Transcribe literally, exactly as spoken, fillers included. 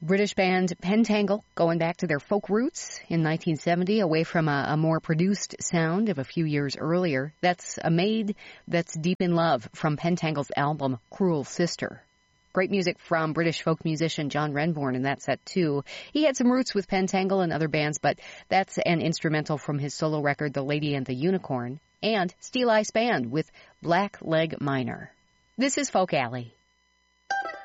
British band Pentangle, going back to their folk roots in nineteen seventy, away from a, a more produced sound of a few years earlier. That's A Maid That's Deep in Love from Pentangle's album Cruel Sister. Great music from British folk musician John Renbourn in that set, too. He had some roots with Pentangle and other bands, but that's an instrumental from his solo record, The Lady and the Unicorn, and Steel Ice Band with Black Leg Minor. This is Folk Alley.